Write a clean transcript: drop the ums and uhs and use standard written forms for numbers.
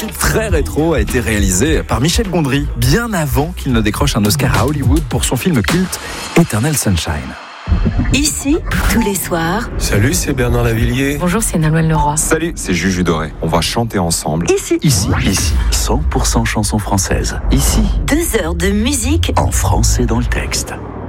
clip très rétro a été réalisé par Michel Gondry, bien avant qu'il ne décroche un Oscar à Hollywood pour son film culte Eternal Sunshine. Ici, tous les soirs. Salut, c'est Bernard Lavillier. Bonjour, c'est Nolwenn Leroy. Salut, c'est Juju Doré. On va chanter ensemble. Ici. 100% chansons françaises. Ici, 2 heures de musique en français dans le texte.